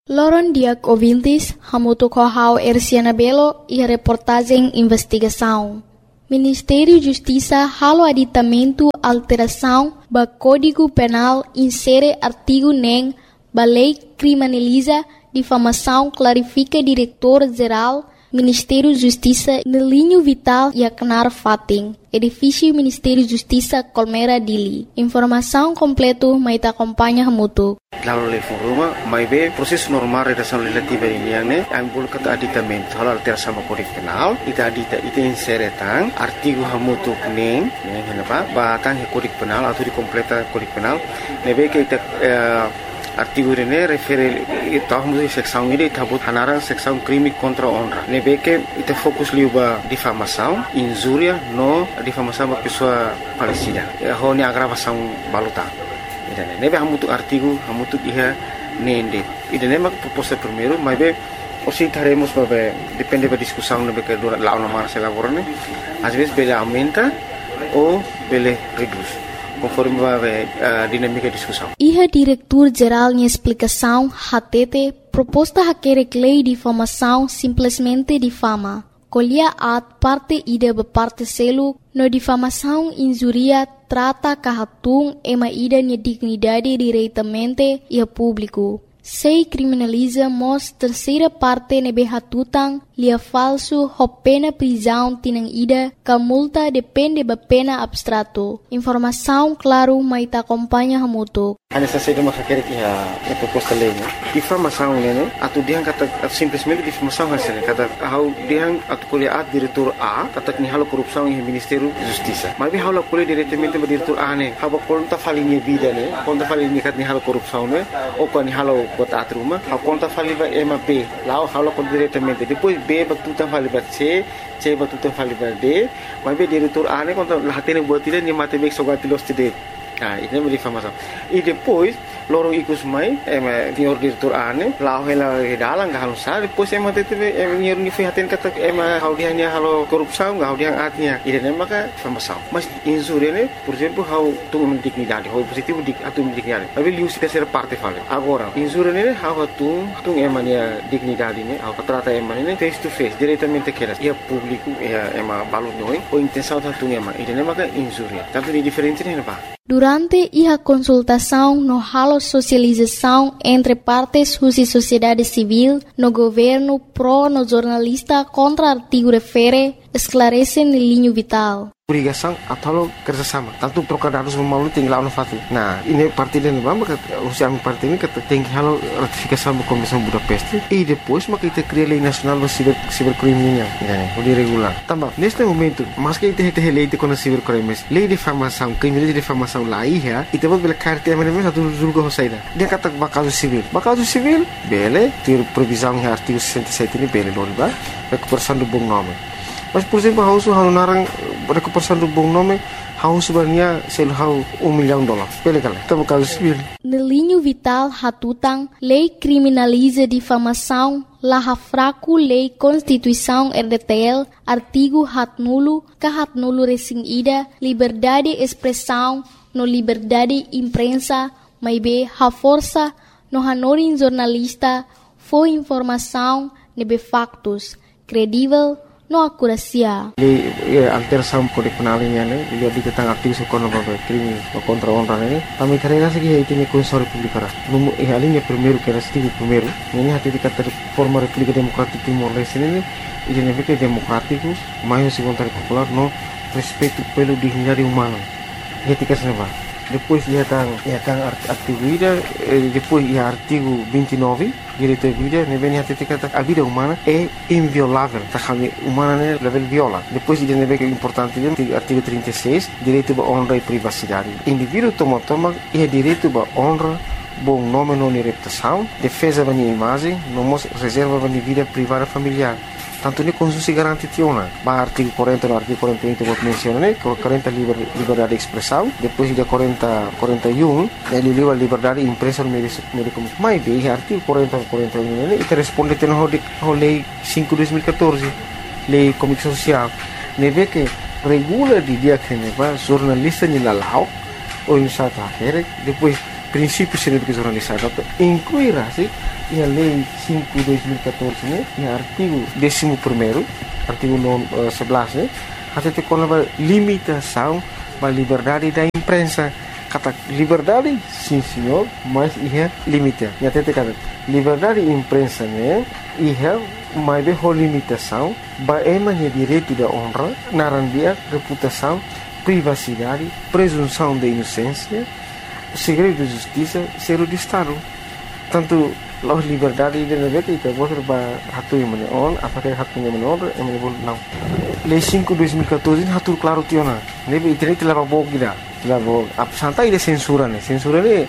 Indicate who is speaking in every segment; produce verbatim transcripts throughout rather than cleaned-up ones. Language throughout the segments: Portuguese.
Speaker 1: Loron diak ouvintes, hamuto kohau Erciana Belo e a reportagem investigação. Ministério Justiça halo aditamento alteração ba Código Penal insere artigo nem ba lei criminaliza difamação clarifica diretor-geral Ministério Justiça no linho vital e acnar fating. Edifício Ministério Justiça Colmera Dili. Informação completo mai ta acompanha hamuto.
Speaker 2: Lalu level rumah, mai be proses normal redação legislativa ini yang ne, yang boleh kata aditamento hal alteração sama Kode Penal, ita adita ita insere tang artigo hamutu neng, neng kenapa? Batang Kode Penal atau di completa Kode Penal, nebe ke ita uh, artigo ini refere ita hamutu seksão ini ita but hanarang seksão crime contra honra. Nebe ke ita fokus liuba difamação, injúria no difamação ba pessoa falecida. Ho ni agravação balutang. Idane nebe hamutu artigo hamutu iha nende idane mak proposta primeiro mas be osi taremos babe depende da discussão nebe que dura lá na marcha laborane às vezes bele aumenta ou bele reduz conforme babe a dinâmica de discussão.
Speaker 1: Iha diretor geral em explicação hatete proposta haquere lei de difamação simplesmente difama. Colhia at parte ida be parte selo no difamação injuria trata kahatung ema ida ni dignidade diretamente e a público. Sei criminaliza mos terceira parte nebe hatutang lia falso ho pena prisão tinang ida ka multa depende ba pena abstrato. Informação claro mai ta acompanha hamuto.
Speaker 2: Ana sa saída makakere que a proposta lei, né? Difamação, né? Atu diang kata simplesmente difamação hasil kata how diang atu kuliah at diretor A kata ni halo korupsão em Ministério Justiça. Mas bi halo kuliah diretamente ba diretor A né? Haba konta falinha vida, né? Konta falinha kat ni halo korupsão, né? Ou ko ni halo bota atruma, ha konta faliba ema B. Lá halo kon diretamente. Depois B ba tuta faliba C, C ba tuta faliba D. Mas bi diretor A né konta lahatene buat ile ni mate bek sogatilos tide. Ah, ini menjadi difamação. E depois, lorong ikut mai, eh, senhor diretor ane, lau hela dalang gak halus sah. Depois eh mati tu, eh senhor ni fihatin kata, eh hau dia ni halo korupsão, gak hau dia atnya. Ini nama ka difamação. Mas injúria ne, por exemplo, hau tu mendignidade, hau positivo dik atu mendignidade. Tapi liu se terceira parte fala. Agora, injúria ne, hau tu tu emania dignidade ne, hau trata emania ne face to face, diretamente keras. Ia público, ia ema balut noi, ou intenção tu ema. Ini nama ka injúria. Tanto di diferente ne apa?
Speaker 1: Durante a consultação no halo socialização entre partes e sociedade civil no governo pro no jornalista contra artigo refere esclarece no linho vital.
Speaker 2: Obrigação atau kerjasama. Tanto trocar dados malu tinggal no fati. Nah, ini parti dan bamba usia parti ini kata tinggi halo ratifikasi da Convenção Budapest e depois maka kita cria lei nacional do ciber cibercrime nya, né? O regular. Tambah, neste momento, mas que kita tem lei de contra cibercrimes, lei de difamação, crime de difamação lá ia, e temos bela carta mas mesmo satu julga hosaida. Dia kata bakaso civil. Bakaso civil, bele, ter provisão em artigo sessenta e sete ini bele non ba, recuperação do bom nome. Mas, por exemplo, hau su hau narang recuperação do bom nome, hau sebenarnya sel hau um milhão de dólares. Pele kala, tá bakaso civil.
Speaker 1: No linho vital hatutang, lei criminaliza difamação, laha fraco lei Constituição R D T L, artigo hat nulo, ka hat nulo resing ida, liberdade expressão, no liberdade imprensa, mai be ha força, no hanorin jornalista, foi informação, nebe factos, credível, no akurasia.
Speaker 2: Lei alteração Kode Penal ini ane, dia di tentang aktivis ekonomi crime contra honra ini. Kami karena segi itu ni Constituição Republicana. Numu eh alinya primeiro que era artigo primeiro. Ini hati di kata forma República Democrática Timor-Leste ini, ini negara democrático, mais segundo popular no respeito pelo dignidade humana. Etika senapa. Depois ia tang ia tang artigo ida, depois ia artigo vinte e nove, direito à vida, ne vem até kata a vida humana é inviolável, tá kami humana ne level viola. Depois ida ne vem importante artigo trinta e seis, direito à honra e privacidade. Indivíduo toma toma é direito à honra, bom nome não reputação, defesa da minha imagem, não reserva da minha vida privada familiar. Tanto ni Constituição garante tiona. Ba artigo quarenta no artigo quarenta e um que menciona, quarenta liber, liberdade de expressão, depois de quarenta, quarenta e um, ele liba liberdade de imprensa no meio de comunicação. Mas bem, artigo quarenta, quarenta e um, ele responde à lei cinco de dois mil e quatorze, lei de comunicação social. Neve que regula de dia que neva jornalista ni lalau ou em sata akhir, depois princípios de jornalismo, incluirá se a lei cinco de dois mil e catorze, né, no artigo décimo primeiro, artigo sebelas, né, até tem uma limitação da liberdade da imprensa. Kata liberdade, sim senhor, mas é limite. E até tem kata liberdade da imprensa, né, é uma limitação, é uma direito da honra, narandia, reputação, privacidade, presunção de inocência, segredo de justiça, ser de Estado. Tanto a liberdade de negara itu boleh berhatu yang mana on, apakah hatu yang mana on, yang mana boleh não. Lei cinco de dois mil e catorze hatu claro tiona. Nebe internet telah bawa kita, telah bawa. Apa santai de censura ne, censura ne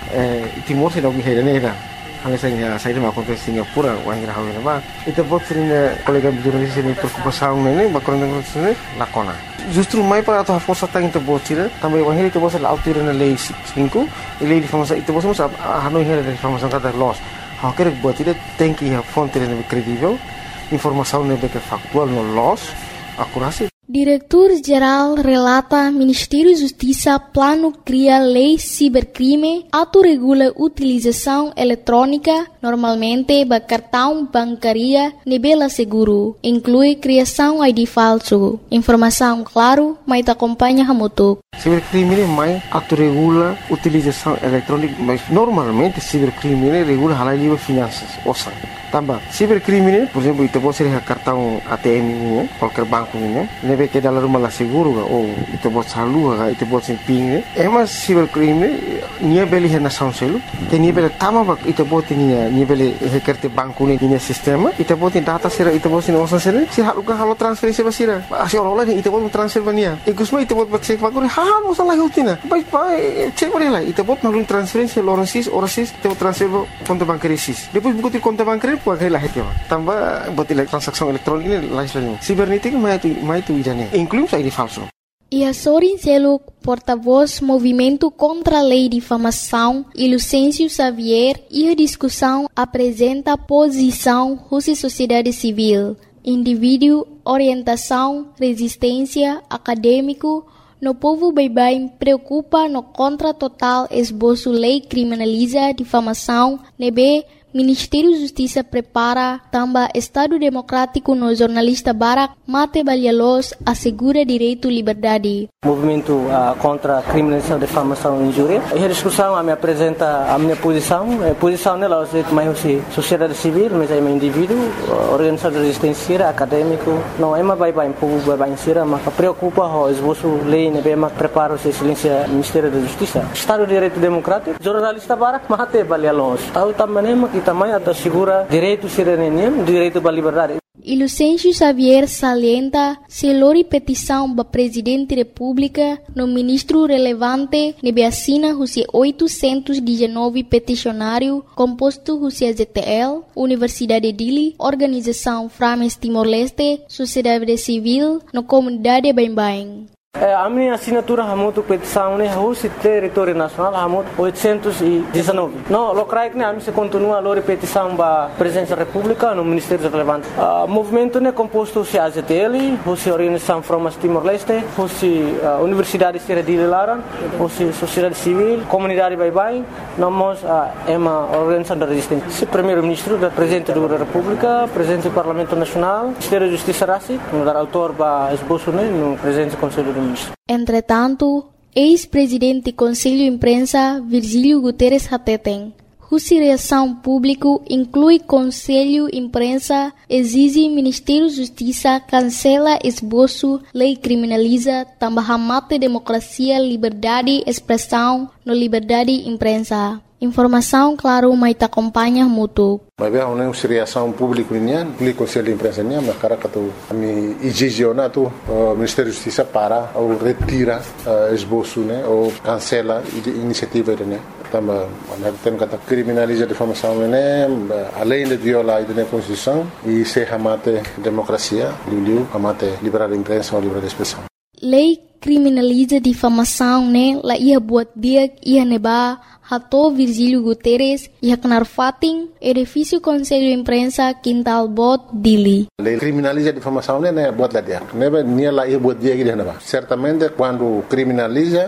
Speaker 2: Timor se dog hera ne dah. Hanya saya saya dah makan ke Singapura, wahai rahau ne ba. Itu buat sering kolega jurnalis ini preocupasão ne, bakal ne ne lakona. Justru mai para atau força tang itu buat sih, tambah wahai itu buat laut tiran lei cinco, lei di famosa itu buat semua hanoi hera di famosa kata loss. Há que buat itu tem que a fonte ne credível, informação ne que factual no loss, akurasi.
Speaker 1: Diretor-Geral relata Ministério Justiça plano cria lei cibercrime, autorregula utilização eletrônica, normalmente ba cartão bancária, nebela seguro, inclui criação I D falso. Informação claro, mas acompanha Hamutuk.
Speaker 2: Cibercrime mais autorregula utilização eletrônica, mas normalmente cibercrime regula halal livre finanças, ouça. Tambah, cibercrime, por exemplo, itu boleh ser cartão A T M ini, qualquer banco ini, nebe ke dalam rumah lah seguro, oh, itu boleh salu, itu boleh simping, emas cibercrime, nia beli hena sound selu, te nia beli tama bak, itu boleh nia nia beli hekerte banku ni nia sistema, itu boleh data sera, itu boleh osan sera, si halukan halu transferensi basira, asi orang lain itu boleh transfer bania, ikusma itu boleh cek banku ni, hal masalah hutina, baik baik, cek boleh lah, itu boleh nalun transferensi orang sis, orang sis, itu transfer konto bankari sis, depois buku konto bankari pakai lah itu, tambah buat transaksi elektronik ini lain lain. Cibernética mais tu mais tu irane, inclui I D falso.
Speaker 1: E a Sorin Seluk, porta-voz Movimento contra a Lei de Difamação, e Lucêncio Xavier, e a discussão apresenta posição Rússia Sociedade Civil, indivíduo, orientação, resistência, acadêmico, no povo bem preocupa no contra total esboço lei criminaliza difamação, nebe Ministério Justiça prepara também Estado Democrático no jornalista Barak Mate Balhalos assegura direito e liberdade.
Speaker 3: Movimento uh, contra a criminalização, difamação e injúria. E a discussão a me apresenta a minha posição. A posição nela é mais sociedade civil, mas é um indivíduo, organização de resistência, acadêmico. Não é uma vai vai povo vai vai insira, mas preocupa o esboço lei ne bem mas prepara o excelência Ministério da Justiça. Estado de Direito Democrático, jornalista Barak Mate Balhalos. Tahu também que também assegura direito cidadania, direito à liberdade.
Speaker 1: E Lucêncio Xavier salienta se lori petição ba Presidente da República no ministro relevante nebe assina Rússia oitocentos e dezenove peticionário composto Rússia Z T L, Universidade de Dili, Organização Frames Timor-Leste, Sociedade Civil, no comunidade Bain-Bain.
Speaker 3: A minha assinatura é muito petição né, Rússia território nacional é muito oitocentos e dezenove. Não, lo creio que a minha continua a lor petição para presença da República no Ministério relevante. O movimento é composto se a Z T L, Rússia Organização Frames Timor-Leste, Rússia Universidade de Dili Laran, Rússia Sociedade Civil, Comunidade Bain-Bain, nós é uma organização da resistência. Primeiro-Ministro, Presidente da República, Presidente do Parlamento Nacional, Ministério da Justiça Rassi, no dar autor para esboço no Presidente do Conselho do
Speaker 1: Entretanto, ex-presidente do Conselho de Imprensa Virgílio Guterres Hateten, cuja reação pública inclui Conselho de Imprensa, exige Ministério da Justiça cancela esboço, lei criminaliza, também mata democracia, liberdade, expressão, no liberdade de imprensa. Informação, claro, mas te acompanha muito.
Speaker 4: Mas é uma reação pública nian, pelo Conselho de Imprensa nian, mas cara que tu me exige na tu Ministério da Justiça para ou retira esboço, né, ou cancela a iniciativa né. Também, nós temos que criminalizar a difamação né, além de violar a Constituição e se ramate democracia, liu ramate liberdade de imprensa ou liberdade de expressão.
Speaker 1: Lei criminaliza difamação, né? La ia buat dia ia neba hato Virgílio Guterres ia kenar fating edifício Conselho de Imprensa Quintal Bot Dili.
Speaker 4: Lei criminaliza difamação, né? Buat lá dia. Neba nia la ia buat dia que neba. Certamente quando criminaliza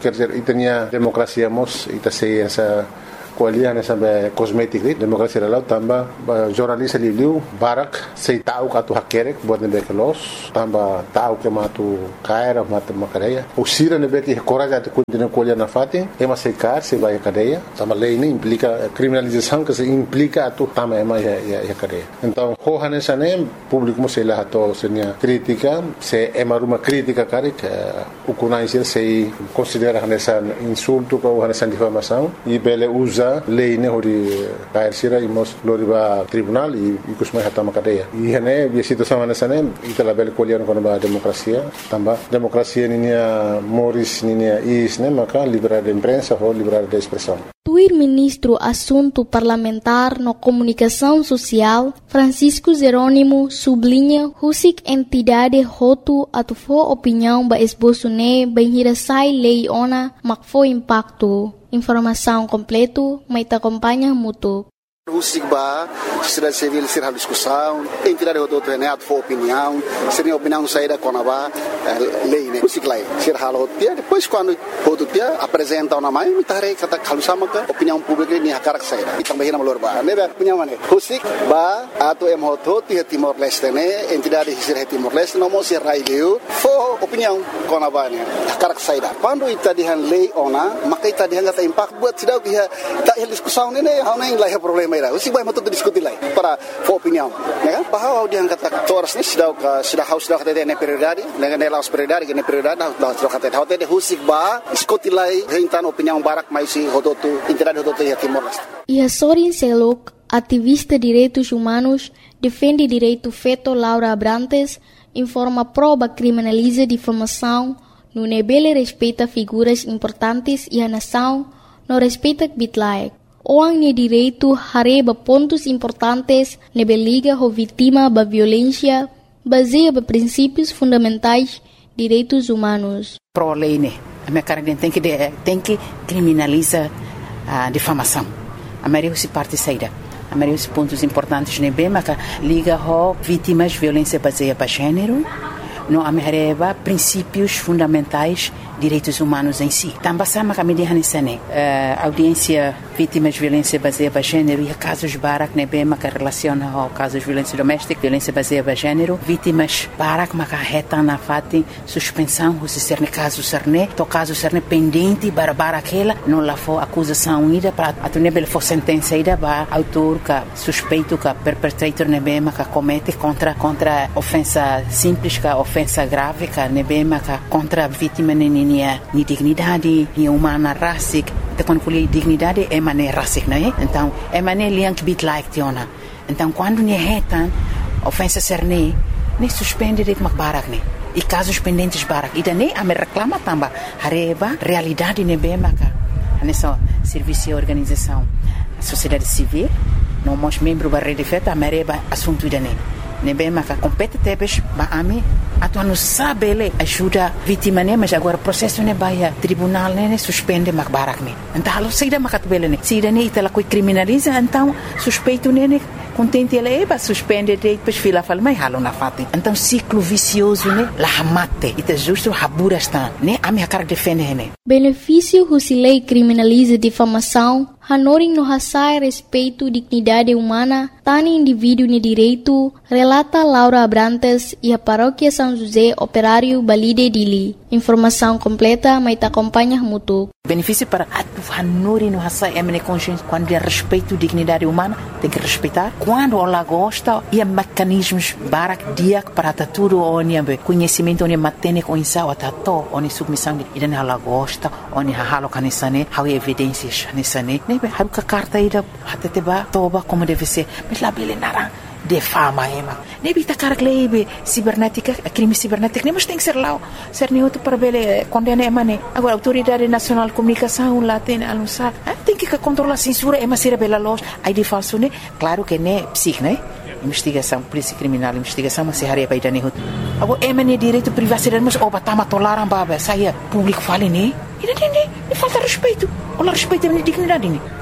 Speaker 4: quer dizer, itania demokrasia mos, ita sei essa kualian essa kosmetik ni demokrasi lalau tamba jornalis liu barak sei tahu katu hakerek buat nebe kelos tamba tahu ke matu kaira matu makareia usira nebe que coragem de continuar kualian na fati ema sei kar sei vai cadeia tamba lei ni implica criminalização que se implica atu tamba ema ya ya cadeia então hohan essa nem público sei lá to senia crítica se ema uma crítica carik o conhecer sei considera essa insulto ou essa difamação e bele usa lei ne hori kair sira imos loriba tribunal e kusmai hatama cadeia e hene bi situação nessa ne itala bel kolian kono ba demokrasia tamba demokrasia ninia moris ninia is ne maka liberdade de imprensa ou liberdade de expressão.
Speaker 1: Tuir ministro assunto parlamentar no comunicação social Francisco Jerônimo sublinha husik entidade hotu atufo opinião ba esboço ne banhira sai lei ona makfo impacto. Informação completo, mas te acompanha muito.
Speaker 5: O SIGBA, sociedade civil, ser a discussão, entidade do outro renato for opinião, seria opinião saída com a lei, né? O SIGLA, ser a outra, depois quando o outro dia apresenta uma mãe, me tarei kata kalusama ka opinião pública ni hakar saída. E também na malorba, né? Opinião mana? O SIGBA, ato em hoto, ti Timor Leste, né? Entidade ser Timor Leste, não mo ser raileu, for opinião com a bane, hakar saída. Quando ita dihan lei ona, maka ita dihan kata impact buat sidau dia tak diskusão né? Hau nem lah problema. O SIGBA é muito discutir lá para for opinião, né? Bahwa dia kata toras ni sudah sudah haus sudah kata ne prioridade, ne ne laus prioridade, ne prioridade sudah kata hotel de o SIGBA discutir lá rentan opinião barak mais si hodotu entidade hodotu ya Timor Leste.
Speaker 1: E a Sorin Selok, ativista de direitos humanos, defende direito feito Laura Abrantes, informa proba criminaliza difamação, no nebele respeita figuras importantes e a nação não respeita bitlaek. Orang ni direito hareba pontos importantes nebe liga ho vítima ba violência baseia ba princípios fundamentais direitos humanos.
Speaker 6: Pro lei né, a minha cara tem que tem que criminaliza a difamação. A maioria se parte saída. A maioria dos pontos importantes nebe maka liga ho vítimas violência baseia ba gênero. No amereba princípios fundamentais direitos humanos em si. Também sama kami di hanisane audiência vítimas de violência baseada em gênero e casos barak nebe maka relaciona ao casos de violência doméstica, violência baseada em gênero, vítimas barak maka reta na fati suspensão se ser caso serne, to caso serne pendente para barakela, não lá for acusação ida para a nebe for sentença ida ba autor ka suspeito ka perpetrator nebe maka comete contra contra ofensa simples ka ofensa grave ka nebe maka contra vítima ni ni dignidade, ni humana rasik, te quando fui dignidade é mané rasik, não é? Então é mané liang bit like tiona. Então quando ni retan ofensa serne, ni suspende de makbarak ni. E casos pendentes barak, e daí a me reclama tamba, hareba realidade ne bem maka. Nessa serviço e organização, a sociedade civil, não mos membro da rede feta, a mereba assunto daí. Nebe maka compete tebes ba ami atu não sabe ele ajuda vítima né mas agora processo ne baia tribunal né suspende mak barak né então alo saída makat bele né saída né itela coi criminaliza então suspeito né contente ele ba suspende depois fila fala mai halo na fati então ciclo vicioso né la mate ita justo habura está né ami hakar defende né
Speaker 1: benefício se lei criminaliza difamação hanoring no hasai respeito dignidade humana tani indivíduo ne direito relata Laura Abrantes e a paróquia São José Operário Balide Dili. Informação completa, mas te acompanha muito.
Speaker 6: Benefício para a hanuri no hasai é consciência quando é respeito dignidade humana tem que respeitar quando ela gosta e mecanismos barak dia para tudo onde conhecimento onde matene com isso atato onde submissão e dan ela gosta onde halo kanisane how evidências nisane ne haruka carta ida hateteba toba como deve ser mas lá bele nara defama ema ne bita carglebe cibernética crime cibernético nem mas tem que ser lá ser nem outro para bele condena ema ne agora autoridade nacional de comunicação lá tem anunciar tem que controlar a censura ema ser bela loja aí de falso ne claro que ne psic né investigação polícia criminal investigação mas se haria para dane hut agora ema ne direito privacidade mas oba tama tolaram baba saia público fale ne e não tem nem falta respeito ou respeito a dignidade ne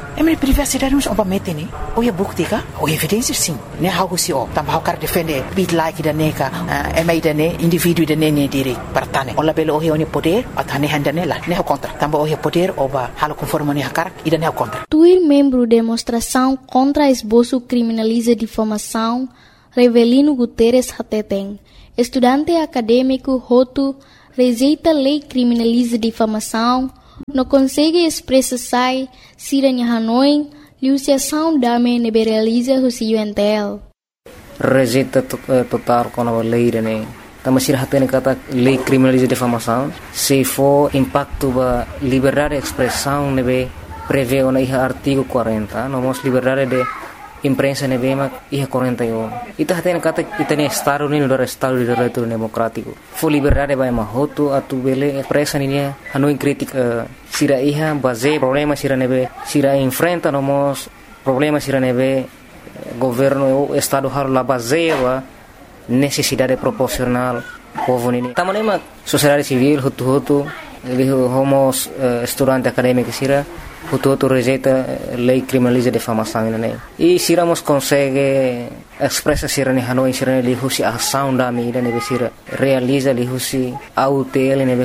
Speaker 6: é minha privacidade não oba mete ni ou é bukti ka ou evidência sim né how se o tam how quer defender bit like da neka é mai da ne indivíduo da ne dire partane ola belo o he poder atane handane lá né contra tam o he poder oba halo conforme ne hakar e da ne contra
Speaker 1: Tuir membro demonstração contra esboço criminaliza difamação Revelino Guterres Hateten, estudante acadêmico Roto, rejeita lei criminaliza difamação, não consegue expressar se a Hanoi, liuciação dame liberaliza o cientel.
Speaker 7: Rejeita total com a lei, né? Também se Hateten kata lei criminaliza difamação, se for impacto ba liberdade de expressão, nebe prevê o artigo quarenta, nós liberdade de imprensa nebema ia quarenta e um. Ita hatena kata itani estado ni no estado de direito democrático. Fo liberdade vai mahoto atu bele presa ni Hanoi crítica sira iha base problema sira nebe sira enfrenta nomos problema sira nebe governo estado har la base wa necessidade proporcional povo ni. Tamanema sociedade civil hutu hutu homos uh, estudante acadêmico sira Hutu rejeita lei criminaliza difamação né e se ramos consegue expressa sira ni Hanoi sira ni husi ação da mídia ne sira realiza li husi autel ne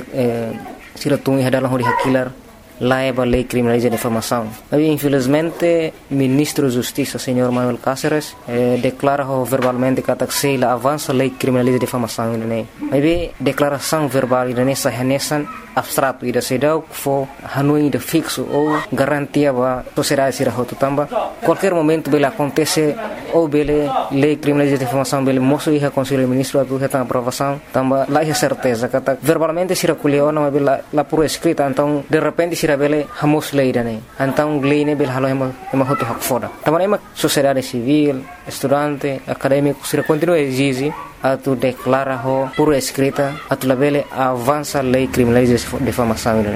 Speaker 7: sira tungi hadalah hori hakilar laiba lei criminaliza difamação. Mas infelizmente ministro de Justiça senhor Manuel Cáceres eh, declara verbalmente que se la avança lei criminaliza difamação né. Mas declaração verbal ne sahanesan abstrato ida sedau fo Hanoi de fixo ou garantia ba sociedade sira hotu tamba qualquer momento bela acontece ou bele lei criminaliza difamação bele moço ia conselho ministro abu heta aprovação tamba lá é certeza kata verbalmente sira kuleona bela la por escrita então de repente sira bele hamos lei dane então lei ne bele halo ema ema hotu hak foda tamba ema sociedade civil estudante acadêmico sira continua exige atu declara ho por escrita atu labele avança lei criminaliza difamação.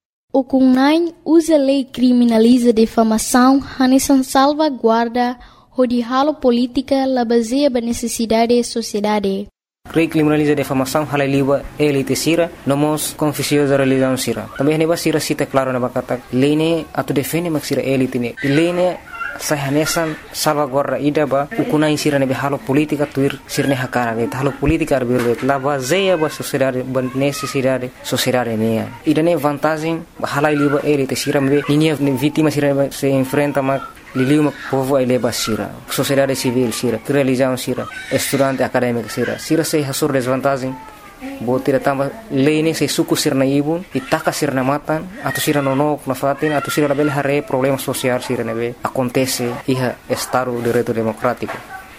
Speaker 1: O Kunai usa lei criminaliza difamação, hanesan salvaguarda o de halo política la baseia ba necessidade da sociedade.
Speaker 7: Lei criminaliza difamação hala liba elite sira, nomos confissões da religião sira. Também neba sira cita claro na bakata lei ne atu defende mak sira elite ne. Lei ne sahanesan salvaguarda ida ba ukuna insira nebe halo politika tuir sirne hakara be halo politika arbirbe la baseia ba sociedade ba necessidade sociedade ne ida ne vantagem hala liba elite sira me ninia vítima sira se enfrenta ma liliu povo ai leba sira sociedade civil sira religião sira estudante acadêmico sira sira se hasur desvantagem Botira tamba lene se suku sirna ibun itaka sirna matan atau sira nonok na fatin atau sira label hare problema social sira nebe acontece iha estado de direito democrático.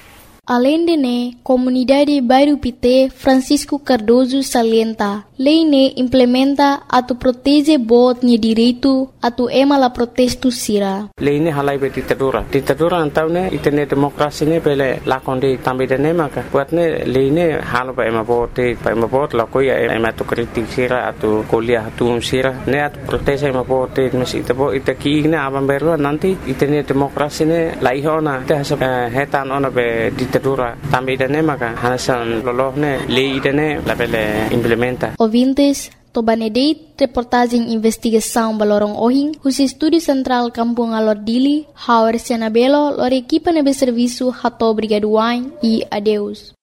Speaker 1: Além de ne, comunidade Bairro Pité Francisco Cardoso salienta, lei ne implementa atu protege bot ni direito atu ema la protesto sira.
Speaker 3: Lei ne halai be ditadura. Ditadura antau ne itene demokrasi ne pele lakonde tambe de ne maka. Buat ne lei ne halo ba ema bote, ba ema bot la koya ema tu kritik sira atu kuliah atu sira ne atu protege ema bote mesi itabo itaki ne abang beru nanti itene demokrasi ne laihona te hasab hetan ona be ditadura tambe de ne maka hanasan lolohne lei de ne la pele implementa.
Speaker 1: Ouvintes, Tobanedeit, reportagem investigação Balorong Ohing, os estúdio central Kampung Alordili, Hauer Senabelo, lor equipa nebe serviço Hato Brigaduain e adeus.